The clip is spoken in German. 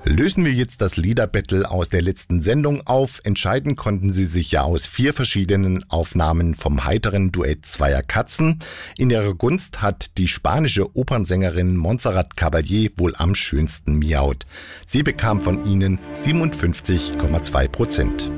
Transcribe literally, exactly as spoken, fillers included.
Lösen wir jetzt das Liederbattle aus der letzten Sendung auf. Entscheiden konnten Sie sich ja aus vier verschiedenen Aufnahmen vom heiteren Duett zweier Katzen. In ihrer Gunst hat die spanische Opernsängerin Montserrat Caballé wohl am schönsten miaut. Sie bekam von ihnen siebenundfünfzig Komma zwei Prozent.